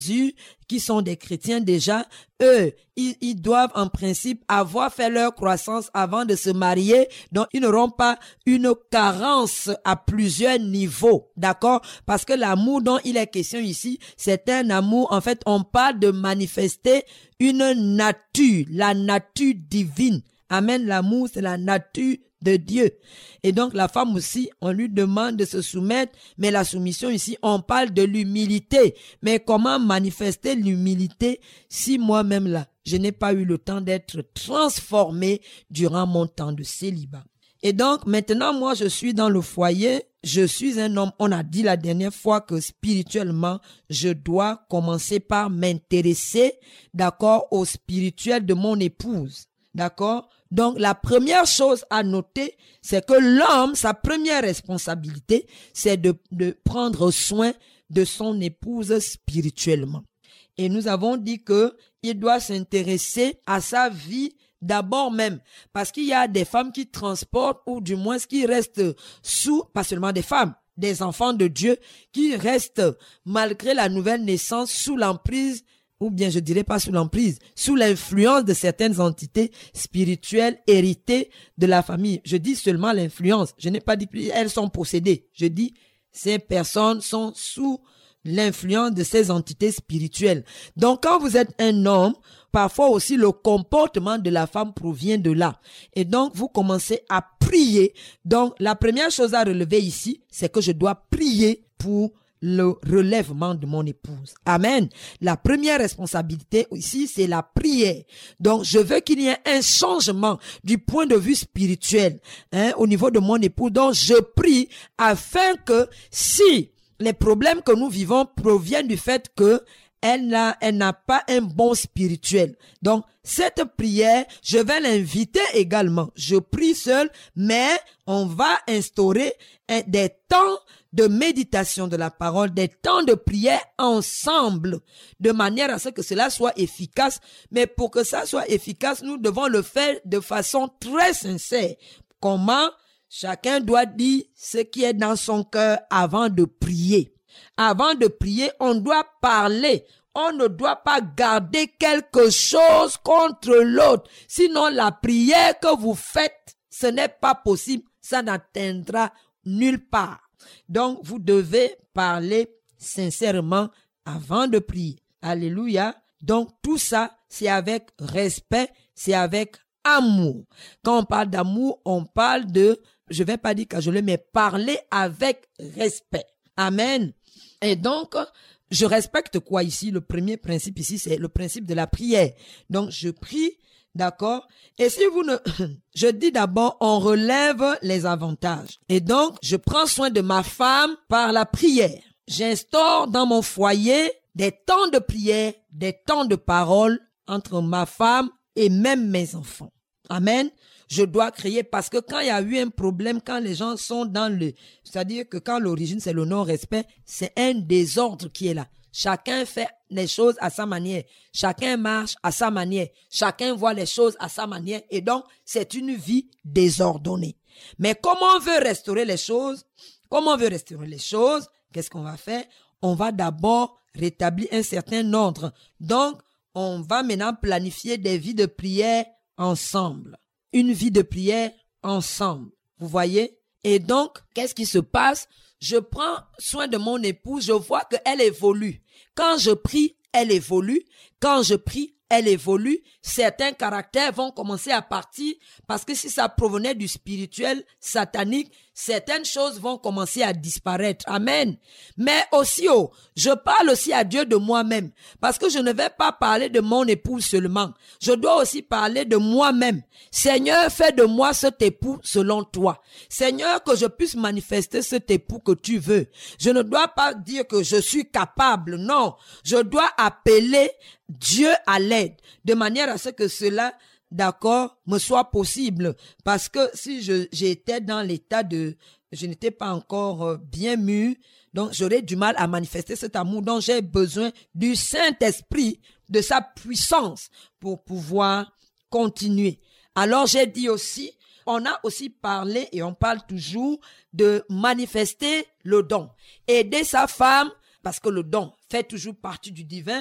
qui sont des chrétiens déjà, eux, ils doivent en principe avoir fait leur croissance avant de se marier, donc ils n'auront pas une carence à plusieurs niveaux, d'accord? Parce que l'amour dont il est question ici, c'est un amour, en fait, on parle de manifester une nature, la nature divine. Amen, l'amour, c'est la nature de Dieu. Et donc, la femme aussi, on lui demande de se soumettre, mais la soumission ici, on parle de l'humilité. Mais comment manifester l'humilité si moi-même là, je n'ai pas eu le temps d'être transformé durant mon temps de célibat? Et donc, maintenant, moi, je suis dans le foyer, je suis un homme. On a dit la dernière fois que spirituellement, je dois commencer par m'intéresser, d'accord, au spirituel de mon épouse. D'accord? Donc, la première chose à noter, c'est que l'homme, sa première responsabilité, c'est de prendre soin de son épouse spirituellement. Et nous avons dit que il doit s'intéresser à sa vie d'abord même. Parce qu'il y a des femmes qui transportent, ou du moins qui restent sous, pas seulement des femmes, des enfants de Dieu, qui restent, malgré la nouvelle naissance, sous l'emprise, ou bien je dirais pas sous l'emprise, sous l'influence de certaines entités spirituelles héritées de la famille. Je dis seulement l'influence. Je n'ai pas dit qu'elles sont possédées. Je dis ces personnes sont sous l'influence de ces entités spirituelles. Donc quand vous êtes un homme, parfois aussi le comportement de la femme provient de là. Et donc vous commencez à prier. Donc la première chose à relever ici, c'est que je dois prier pour le relèvement de mon épouse. Amen. La première responsabilité ici, c'est la prière. Donc, je veux qu'il y ait un changement du point de vue spirituel, au niveau de mon épouse. Donc, je prie afin que si les problèmes que nous vivons proviennent du fait que elle n'a pas un bon spirituel. Donc, cette prière, je vais l'inviter également. Je prie seul, mais on va instaurer des temps de méditation de la parole, des temps de prière ensemble, de manière à ce que cela soit efficace. Mais pour que ça soit efficace, nous devons le faire de façon très sincère. Comment? Chacun doit dire ce qui est dans son cœur avant de prier. Avant de prier, on doit parler. On ne doit pas garder quelque chose contre l'autre. Sinon, la prière que vous faites, ce n'est pas possible. Ça n'atteindra nulle part. Donc, vous devez parler sincèrement avant de prier. Alléluia. Donc, tout ça, c'est avec respect, c'est avec amour. Quand on parle d'amour, on parle de, je vais pas dire cajoler, mais parler avec respect. Amen. Et donc, je respecte quoi ici? Le premier principe ici, c'est le principe de la prière. Donc, je prie, d'accord? Et si vous ne... Je dis d'abord, on relève les avantages. Et donc, je prends soin de ma femme par la prière. J'instaure dans mon foyer des temps de prière, des temps de parole entre ma femme et même mes enfants. Amen. Je dois créer, parce que quand il y a eu un problème, quand les gens sont dans c'est-à-dire que quand l'origine c'est le non-respect, c'est un désordre qui est là. Chacun fait les choses à sa manière. Chacun marche à sa manière. Chacun voit les choses à sa manière. Et donc, c'est une vie désordonnée. Mais comment on veut restaurer les choses? Qu'est-ce qu'on va faire? On va d'abord rétablir un certain ordre. Donc, on va maintenant planifier des vies de prière ensemble. Une vie de prière ensemble. Vous voyez? Et donc, qu'est-ce qui se passe? Je prends soin de mon épouse, je vois qu'elle évolue. Quand je prie, elle évolue. Quand je prie, elle évolue. Certains caractères vont commencer à partir, parce que si ça provenait du spirituel satanique, certaines choses vont commencer à disparaître. Amen. Mais aussi, je parle aussi à Dieu de moi-même, parce que je ne vais pas parler de mon épouse seulement. Je dois aussi parler de moi-même. Seigneur, fais de moi cet époux selon toi. Seigneur, que je puisse manifester cet époux que tu veux. Je ne dois pas dire que je suis capable. Non, je dois appeler Dieu à l'aide, de manière à ce que cela, d'accord, me soit possible. Parce que si j'étais dans l'état je n'étais pas encore bien mûr, donc j'aurais du mal à manifester cet amour. Donc j'ai besoin du Saint-Esprit, de sa puissance pour pouvoir continuer. Alors j'ai dit aussi, on a aussi parlé et on parle toujours de manifester le don. Aider sa femme, parce que le don fait toujours partie du divin,